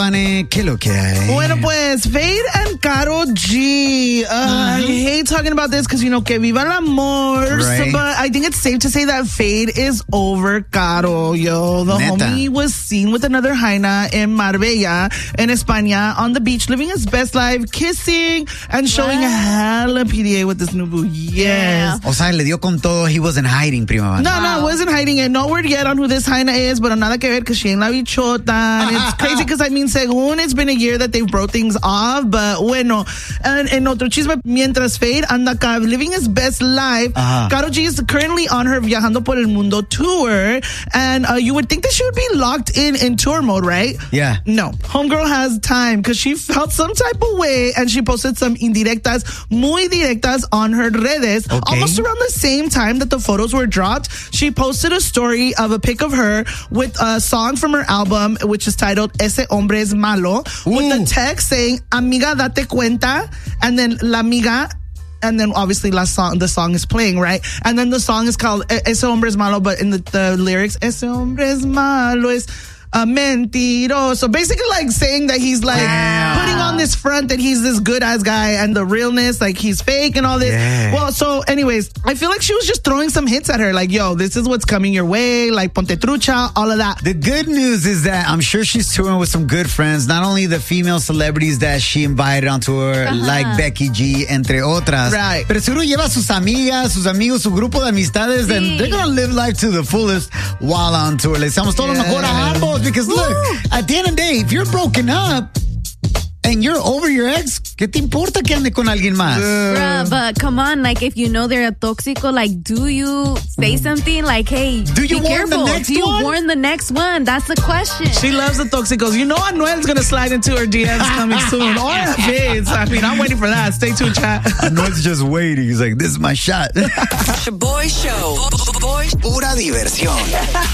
¿Qué lo que hay? Bueno, pues, Fade and Karol G. I hate talking about this because, que viva el amor. Right. But I think it's safe to say that Fade is over Karol, yo. The Neta. homie was seen with another Jaina in Marbella, in España, on the beach, living his best life, kissing and showing hella PDA with this new boo. Yes. O sea, le dio con todo. He wasn't hiding, prima banda. No, I wasn't hiding it. No word yet on who this Jaina is, but nada que ver because she ain't la bichota. And it's crazy because, según it's been a year that they've broke things off, but bueno. And en otro chisme, mientras Fade anda acá living his best life, Karol G is currently on her Viajando por el Mundo tour, and you would think that she would be locked in tour mode, right? Yeah. No. Homegirl has time because she felt some type of way, and she posted some indirectas, muy directas on her redes. Okay. Almost around the same time that the photos were dropped, she posted a story of a pic of her with a song from her album, which is titled Ese Hombre Es Malo, with the text saying, Amiga, date cuenta, and then la amiga, and then obviously the song is playing, right? And then the song is called Ese Hombre Es Malo, but in the lyrics, Ese Hombre Es Malo es mentiroso. Basically like saying that he's like putting on this front that he's this good ass guy and the realness, like he's fake and all this. Yeah. Well, so anyways, I feel like she was just throwing some hits at her, like, yo, this is what's coming your way, like ponte trucha, all of that. The good news is that I'm sure she's touring with some good friends, not only the female celebrities that she invited on tour, like Becky G, entre otras. Right. Pero seguro lleva sus amigas, sus amigos, su grupo de amistades, and they're going to live life to the fullest while on tour. Le deseamos todo lo mejor a ambos, because look, at the end of the day, if you're broken up, and you're over your ex, ¿qué te importa que ande con alguien más? Bruh, but come on, like, if you know they're a tóxico, like, do you say something like, hey, Do you be warn the careful? next Do you one? warn the next one? That's the question. She loves the toxicos. Anuel's going to slide into her DMs coming soon. Or Fades. I'm waiting for that. Stay tuned, chat. Anuel's just waiting. He's like, this is my shot. Boy Show. Pura diversión.